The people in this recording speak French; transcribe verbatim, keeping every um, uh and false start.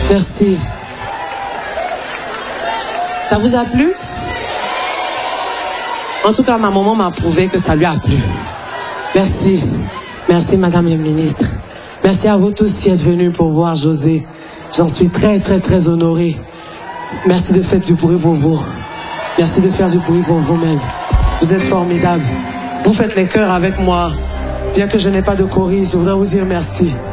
Merci. Ça vous a plu? En tout cas, ma maman m'a prouvé que ça lui a plu. Merci. Merci, Madame la Ministre. Merci à vous tous qui êtes venus pour voir José. J'en suis très, très, très honoré. Merci de faire du bruit pour vous. Merci de faire du bruit pour vous-même. Vous êtes formidables. Vous faites les chœurs avec moi. Bien que je n'ai pas de choriste, je voudrais vous dire merci.